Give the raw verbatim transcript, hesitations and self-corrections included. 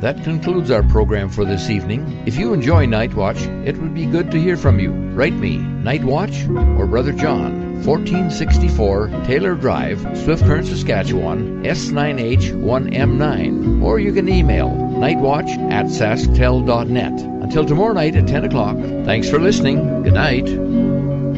That concludes our program for this evening. If you enjoy Night Watch, it would be good to hear from you. Write me, Night Watch or Brother John, fourteen sixty-four Taylor Drive, Swift Current, Saskatchewan, S nine H one M nine. Or you can email nightwatch at sasktel dot net. Until tomorrow night at ten o'clock, thanks for listening. Good night.